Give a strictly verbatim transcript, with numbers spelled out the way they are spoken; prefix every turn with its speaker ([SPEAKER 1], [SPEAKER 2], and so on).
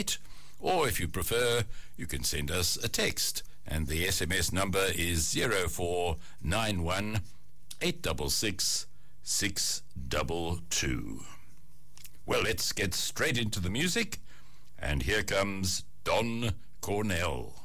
[SPEAKER 1] or if you prefer, you can send us a text, and the S M S number is zero four nine one eight six six six two two. Well, let's get straight into the music, and here comes Don Cornell.